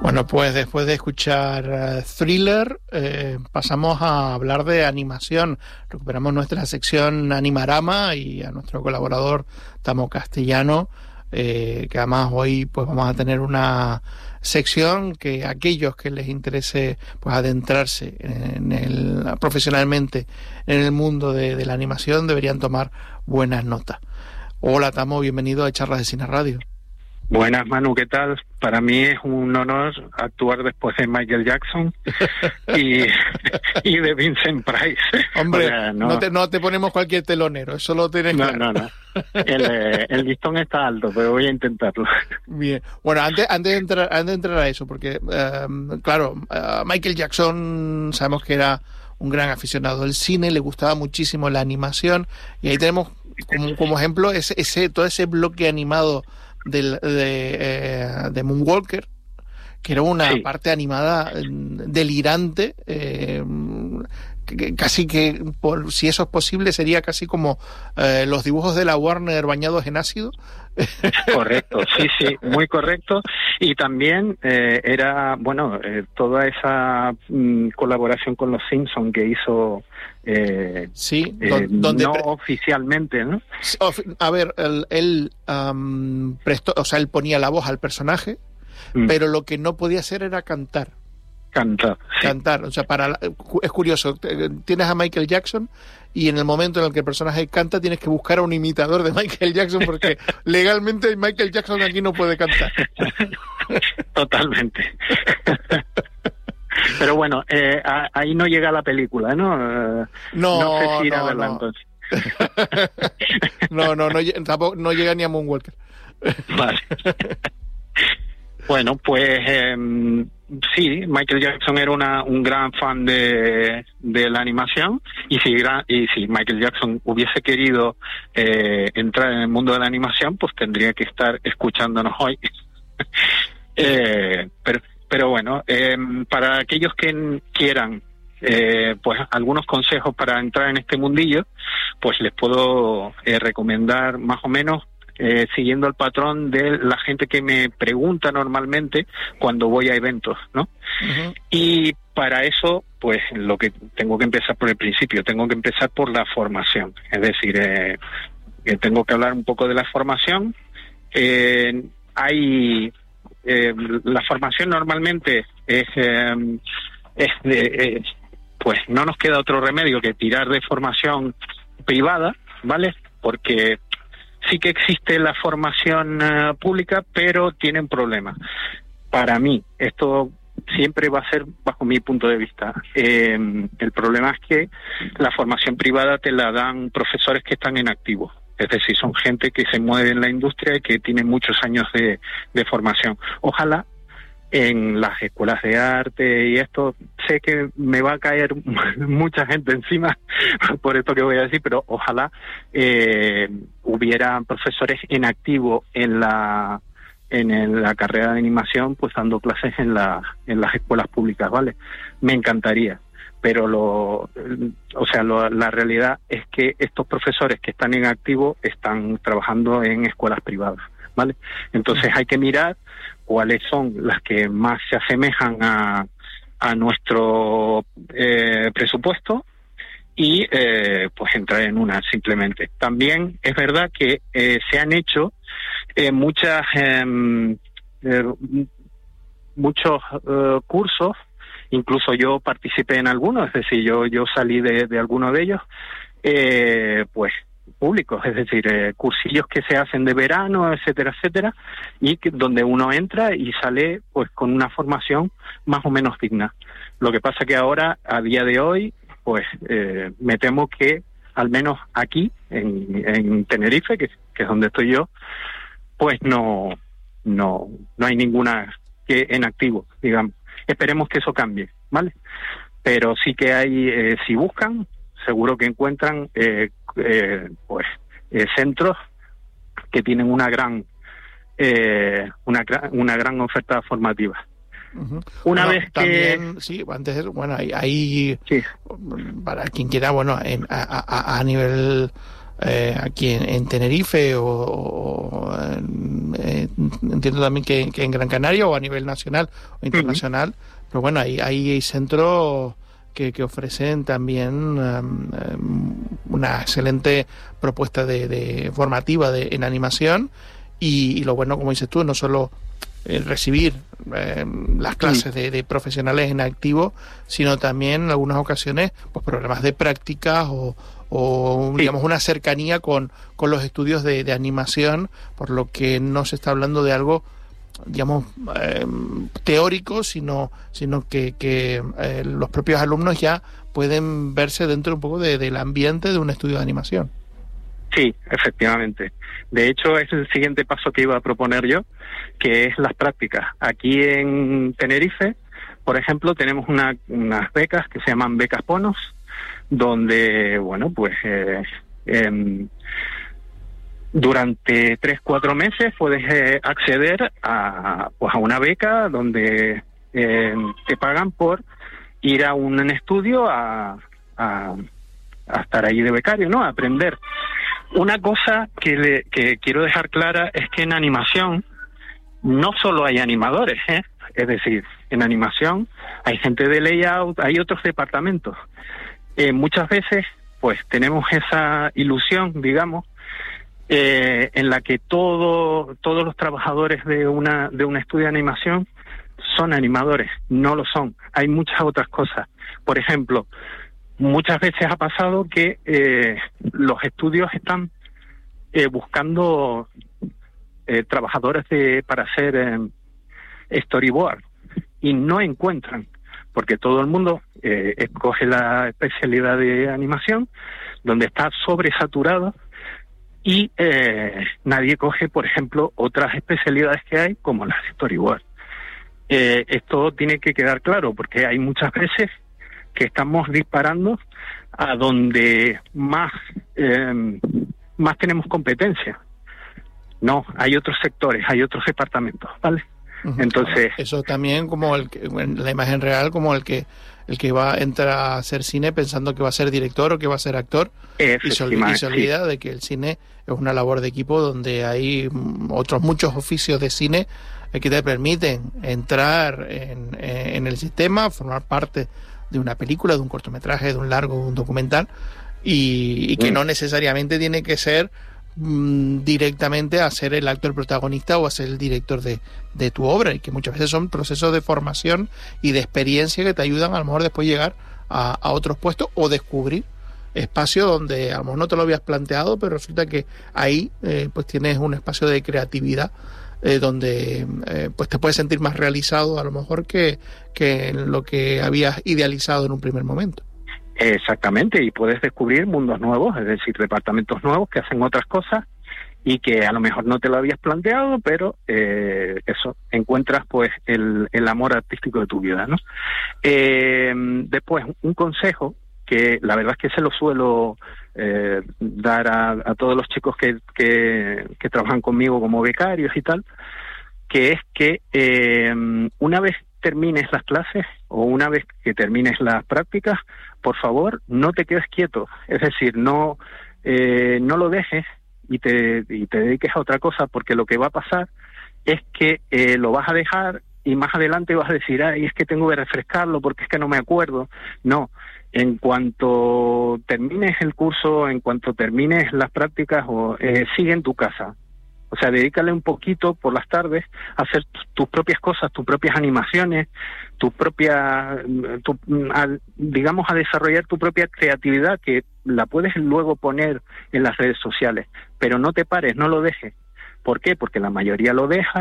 Bueno, pues después de escuchar Thriller, pasamos a hablar de animación. Recuperamos nuestra sección Animarama y a nuestro colaborador Tamo Castellano, que además hoy pues vamos a tener una sección que aquellos que les interese pues adentrarse profesionalmente en el mundo de la animación deberían tomar buenas notas. Hola Tamo, bienvenido a Charlas de Cine Radio. Buenas, Manu, ¿qué tal? Para mí es un honor actuar después de Michael Jackson y de Vincent Price. Hombre, o sea, no te ponemos cualquier telonero, eso lo tienes claro. No. El listón está alto, pero voy a intentarlo. Bien. Bueno, antes de entrar a eso, porque, claro, Michael Jackson sabemos que era un gran aficionado del cine, le gustaba muchísimo la animación, y ahí tenemos como ejemplo todo ese bloque animado de Moonwalker, que era una parte animada delirante, casi que, si eso es posible, sería casi como los dibujos de la Warner bañados en ácido. Correcto, sí, muy correcto. Y también era, toda esa colaboración con los Simpsons que hizo donde no oficialmente, ¿no? A ver, él prestó, o sea, él ponía la voz al personaje, pero lo que no podía hacer era cantar. Cantar, o sea, es curioso, tienes a Michael Jackson y en el momento en el que el personaje canta tienes que buscar a un imitador de Michael Jackson porque legalmente Michael Jackson aquí no puede cantar. Totalmente. Pero bueno, ahí no llega la película, ¿no? No sé si ir a verla, no. entonces. Tampoco no llega ni a Moonwalker. Vale. Bueno, pues sí, Michael Jackson era un gran fan de la animación y si Michael Jackson hubiese querido entrar en el mundo de la animación, pues tendría que estar escuchándonos hoy. Pero bueno, para aquellos que quieran pues algunos consejos para entrar en este mundillo, pues les puedo recomendar más o menos siguiendo el patrón de la gente que me pregunta normalmente cuando voy a eventos, ¿no? Uh-huh. Y para eso, pues lo que tengo que empezar por el principio, tengo que empezar por la formación. Es decir, tengo que hablar un poco de la formación. La formación normalmente pues no nos queda otro remedio que tirar de formación privada, ¿vale? Porque sí que existe la formación pública, pero tienen problemas. Para mí, esto siempre va a ser bajo mi punto de vista. El problema es que la formación privada te la dan profesores que están en activo. Es decir, son gente que se mueve en la industria y que tiene muchos años de formación. Ojalá en las escuelas de arte y esto, sé que me va a caer mucha gente encima por esto que voy a decir, pero ojalá hubiera profesores en activo en la carrera de animación, pues dando clases en las escuelas públicas, ¿vale? Me encantaría, pero la realidad es que estos profesores que están en activo están trabajando en escuelas privadas, ¿vale? Entonces hay que mirar cuáles son las que más se asemejan a nuestro presupuesto y pues entrar en una simplemente. También es verdad que se han hecho muchos cursos, incluso yo participé en algunos, es decir, yo salí de alguno de ellos, pues públicos, es decir, cursillos que se hacen de verano, etcétera, y donde uno entra y sale pues con una formación más o menos digna. Lo que pasa que ahora, a día de hoy, pues me temo que al menos aquí en Tenerife, que es donde estoy yo, pues no hay ninguna que en activo, digamos. Esperemos que eso cambie, ¿vale? Pero sí que hay, si buscan, seguro que encuentran centros que tienen una gran oferta formativa. Uh-huh. Una vez que también, sí, antes de eso, bueno, ahí sí, para quien quiera, bueno, a nivel aquí en Tenerife entiendo también que en Gran Canaria o a nivel nacional o internacional, pero bueno, hay centros que ofrecen también una excelente propuesta de formativa en animación y lo bueno, como dices tú, no solo recibir las clases de profesionales en activo, sino también en algunas ocasiones pues programas de prácticas o digamos una cercanía con los estudios de animación, por lo que no se está hablando de algo digamos teórico, sino que los propios alumnos ya pueden verse dentro un poco del ambiente de un estudio de animación. Sí, efectivamente. De hecho, es el siguiente paso que iba a proponer yo, que es las prácticas. Aquí en Tenerife, por ejemplo, tenemos unas becas que se llaman becas Ponos, donde, bueno, pues durante 3-4 meses puedes acceder a una beca donde te pagan por ir a un estudio a estar ahí de becario, ¿no? A aprender. Una cosa que quiero dejar clara es que en animación no solo hay animadores, es decir, en animación hay gente de layout, hay otros departamentos. Muchas veces, pues, tenemos esa ilusión, digamos, en la que todos los trabajadores de un estudio de animación son animadores. No lo son. Hay muchas otras cosas. Por ejemplo, muchas veces ha pasado que los estudios están buscando trabajadores para hacer storyboard y no encuentran, porque todo el mundo escoge la especialidad de animación, donde está sobresaturado, y nadie coge, por ejemplo, otras especialidades que hay, como las de storyboard. Esto tiene que quedar claro, porque hay muchas veces que estamos disparando a donde más tenemos competencia. No, hay otros sectores, hay otros departamentos, ¿vale? Entonces, eso también como la imagen real, como el que va a entrar a hacer cine pensando que va a ser director o que va a ser actor y se olvida de que el cine es una labor de equipo donde hay otros muchos oficios de cine que te permiten entrar en el sistema, formar parte de una película, de un cortometraje, de un largo, de un documental y que no necesariamente tiene que ser directamente a ser el actor protagonista o a ser el director de tu obra, y que muchas veces son procesos de formación y de experiencia que te ayudan a lo mejor después llegar a otros puestos o descubrir espacios donde a lo mejor no te lo habías planteado, pero resulta que ahí pues tienes un espacio de creatividad donde pues te puedes sentir más realizado a lo mejor que en lo que habías idealizado en un primer momento. Exactamente, y puedes descubrir mundos nuevos, es decir, departamentos nuevos que hacen otras cosas y que a lo mejor no te lo habías planteado, pero eso, encuentras pues el amor artístico de tu vida, ¿no? Después, un consejo que la verdad es que se lo suelo dar a todos los chicos que trabajan conmigo como becarios y tal, que es que una vez termines las clases o una vez que termines las prácticas, por favor, no te quedes quieto. Es decir, no lo dejes y te dediques a otra cosa, porque lo que va a pasar es que lo vas a dejar y más adelante vas a decir, ay, es que tengo que refrescarlo porque es que no me acuerdo. No, en cuanto termines el curso, en cuanto termines las prácticas, sigue en tu casa. O sea, dedícale un poquito por las tardes a hacer tus propias cosas, tus propias animaciones, digamos, a desarrollar tu propia creatividad, que la puedes luego poner en las redes sociales. Pero no te pares, no lo dejes. ¿Por qué? Porque la mayoría lo deja